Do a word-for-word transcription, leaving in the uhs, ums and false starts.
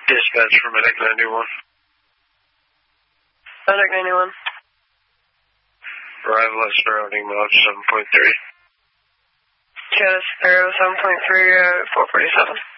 Dispatch for Medic ninety-one. Medic ninety-one. Arrival at surrounding mode seven point three. Caddis Arrow seven point three, uh, four forty-seven.